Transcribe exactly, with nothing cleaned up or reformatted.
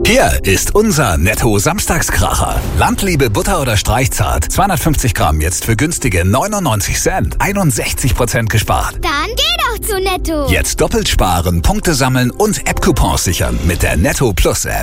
Hier ist unser Netto-Samstagskracher. Landliebe Butter oder Streichzart. zweihundertfünfzig Gramm jetzt für günstige neunundneunzig Cent. einundsechzig Prozent gespart. Dann geh doch zu Netto. Jetzt doppelt sparen, Punkte sammeln und App-Coupons sichern mit der Netto Plus App.